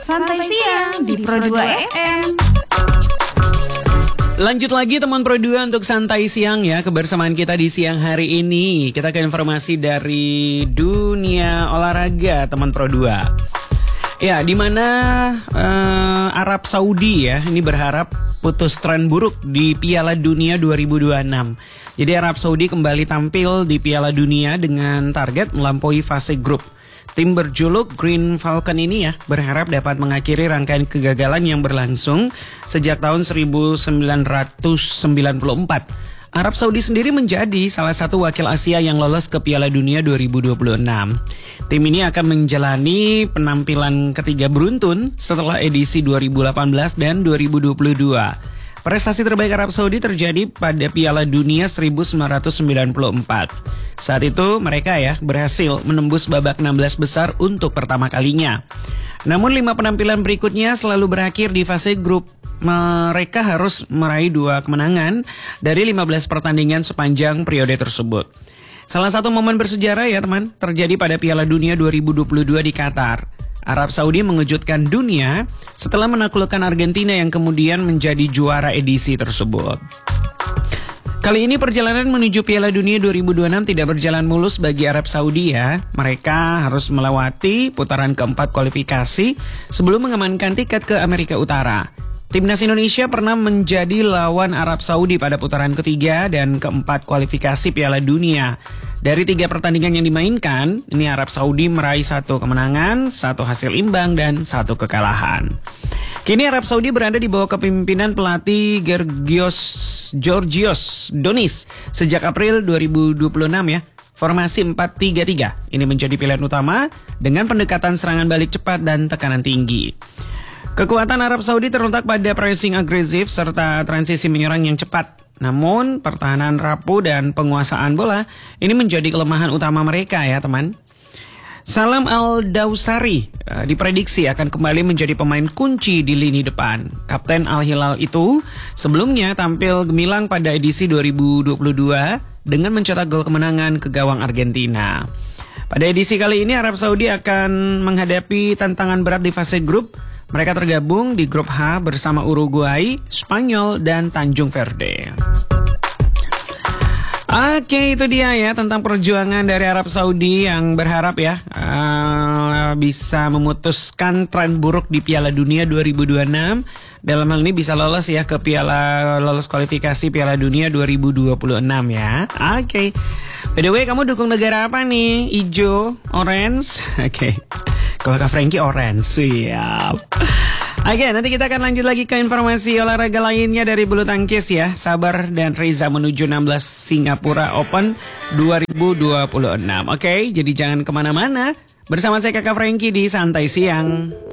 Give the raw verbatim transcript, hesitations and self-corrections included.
Santai Siang di Pro dua F M. Lanjut lagi teman Pro dua untuk Santai Siang ya. Kebersamaan kita di siang hari ini, kita ke informasi dari dunia olahraga teman Pro dua. Ya, di mana uh, Arab Saudi ya, ini berharap putus tren buruk di Piala Dunia dua ribu dua puluh enam. Jadi Arab Saudi kembali tampil di Piala Dunia dengan target melampaui fase grup. Tim berjuluk Green Falcon ini ya berharap dapat mengakhiri rangkaian kegagalan yang berlangsung sejak tahun seribu sembilan ratus sembilan puluh empat. Arab Saudi sendiri menjadi salah satu wakil Asia yang lolos ke Piala Dunia dua ribu dua puluh enam. Tim ini akan menjalani penampilan ketiga beruntun setelah edisi dua ribu delapan belas dan dua ribu dua puluh dua. Prestasi terbaik Arab Saudi terjadi pada Piala Dunia seribu sembilan ratus sembilan puluh empat. Saat itu mereka ya berhasil menembus babak enam belas besar untuk pertama kalinya. Namun lima penampilan berikutnya selalu berakhir di fase grup. Mereka harus meraih dua kemenangan dari lima belas pertandingan sepanjang periode tersebut. Salah satu momen bersejarah ya teman terjadi pada Piala Dunia dua ribu dua puluh dua di Qatar. Arab Saudi mengejutkan dunia setelah menaklukkan Argentina yang kemudian menjadi juara edisi tersebut. Kali ini perjalanan menuju Piala Dunia dua ribu dua puluh enam tidak berjalan mulus bagi Arab Saudi ya. Mereka harus melewati putaran keempat kualifikasi sebelum mengamankan tiket ke Amerika Utara. Timnas Indonesia pernah menjadi lawan Arab Saudi pada putaran ketiga dan keempat kualifikasi Piala Dunia. Dari tiga pertandingan yang dimainkan, ini Arab Saudi meraih satu kemenangan, satu hasil imbang, dan satu kekalahan. Kini Arab Saudi berada di bawah kepemimpinan pelatih Georgios, Georgios Donis sejak April dua ribu dua puluh enam ya. Formasi empat tiga tiga ini menjadi pilihan utama dengan pendekatan serangan balik cepat dan tekanan tinggi. Kekuatan Arab Saudi terletak pada pressing agresif serta transisi menyerang yang cepat. Namun pertahanan rapuh dan penguasaan bola ini menjadi kelemahan utama mereka ya teman. Salam Al-Dawsari uh, diprediksi akan kembali menjadi pemain kunci di lini depan. Kapten Al-Hilal itu sebelumnya tampil gemilang pada edisi dua ribu dua puluh dua dengan mencetak gol kemenangan ke gawang Argentina. Pada edisi kali ini Arab Saudi akan menghadapi tantangan berat di fase grup. Mereka tergabung di grup H bersama Uruguay, Spanyol, dan Tanjung Verde. Oke, itu dia ya tentang perjuangan dari Arab Saudi yang berharap ya uh, bisa memutuskan tren buruk di Piala Dunia dua ribu dua puluh enam. Dalam hal ini bisa lolos ya ke Piala lolos kualifikasi Piala Dunia dua ribu dua puluh enam ya. Oke. By the way, kamu dukung negara apa nih? Ijo, orange? Oke. Kalau Kak Frankie orange, siap. Oke, nanti kita akan lanjut lagi ke informasi olahraga lainnya dari bulu tangkis ya. Sabar dan Reza menuju enam belas Singapura Open dua ribu dua puluh enam. Oke, jadi jangan kemana-mana. Bersama saya Kakak Frankie di Santai Siang.